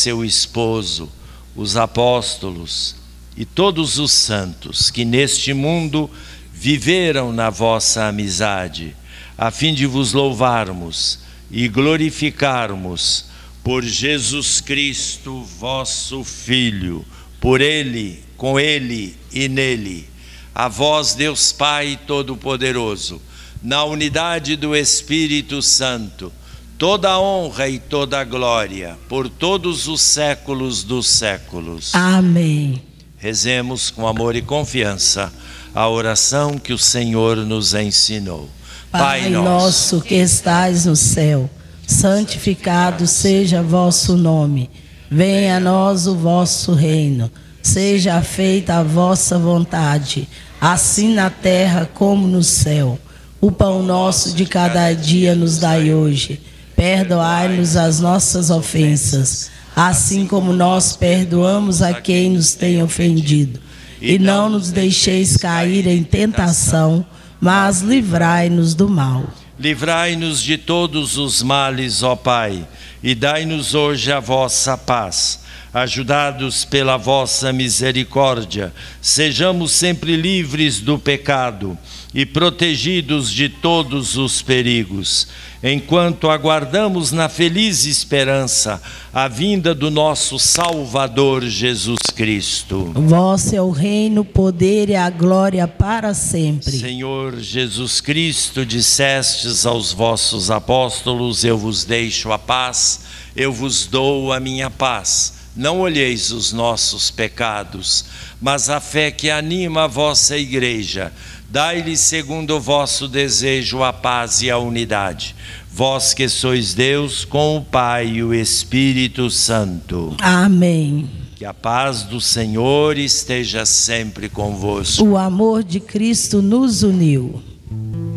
seu esposo, os apóstolos e todos os santos que neste mundo viveram na vossa amizade, a fim de vos louvarmos e glorificarmos por Jesus Cristo, vosso Filho, por Ele, com Ele e nele. A vós, Deus Pai Todo-Poderoso, na unidade do Espírito Santo, toda a honra e toda a glória, por todos os séculos dos séculos. Amém. Rezemos com amor e confiança a oração que o Senhor nos ensinou. Pai nosso que estais no céu, santificado seja vosso nome. Venha a nós o vosso reino. Seja feita a vossa vontade, assim na terra como no céu. O pão nosso de cada dia nos dai hoje. Perdoai-nos as nossas ofensas, assim como nós perdoamos a quem nos tem ofendido. E não nos deixeis cair em tentação, mas livrai-nos do mal. Livrai-nos de todos os males, ó Pai, e dai-nos hoje a vossa paz. Ajudados pela vossa misericórdia, sejamos sempre livres do pecado e protegidos de todos os perigos, enquanto aguardamos na feliz esperança a vinda do nosso Salvador Jesus Cristo. Vosso é o reino, o poder e a glória para sempre. Senhor Jesus Cristo, dissestes aos vossos apóstolos: eu vos deixo a paz, eu vos dou a minha paz. Não olheis os nossos pecados, mas a fé que anima a vossa igreja. Dai-lhe segundo o vosso desejo a paz e a unidade. Vós que sois Deus, com o Pai e o Espírito Santo. Amém. Que a paz do Senhor esteja sempre convosco. O amor de Cristo nos uniu.